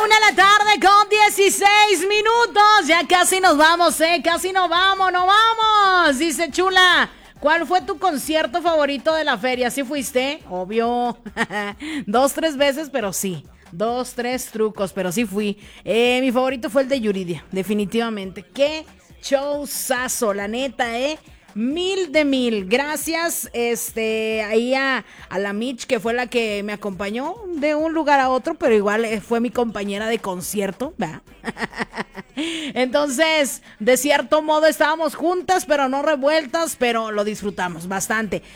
una de la tarde con 16 minutos. Ya casi nos vamos, casi nos vamos, nos vamos. Dice Chula, ¿cuál fue tu concierto favorito de la feria? ¿Sí fuiste? Obvio. 2, 3 veces, pero sí. 2, 3 trucos, pero sí fui. Mi favorito fue el de Yuridia, definitivamente. Qué showzazo, la neta, 1000 de 1000. Gracias, ahí a la Mitch, que fue la que me acompañó de un lugar a otro, pero igual fue mi compañera de concierto, ¿verdad? Entonces, de cierto modo estábamos juntas, pero no revueltas, pero lo disfrutamos bastante.